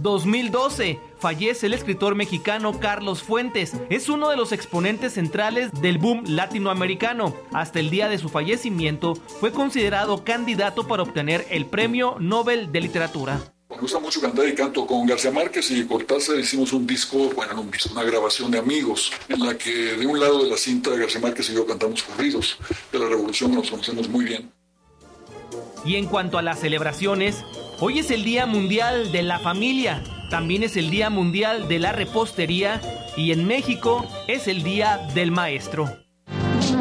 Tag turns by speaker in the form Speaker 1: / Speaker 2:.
Speaker 1: 2012, fallece el escritor mexicano Carlos Fuentes. Es uno de los exponentes centrales del boom latinoamericano. Hasta el día de su fallecimiento, fue considerado candidato para obtener el Premio Nobel de Literatura.
Speaker 2: Me gusta mucho cantar y canto. Con García Márquez y Cortázar hicimos un disco, una grabación de Amigos, en la que de un lado de la cinta García Márquez y yo cantamos corridos de la Revolución, nos conocemos muy bien.
Speaker 1: Y en cuanto a las celebraciones, hoy es el Día Mundial de la Familia, también es el Día Mundial de la Repostería y en México es el Día del Maestro.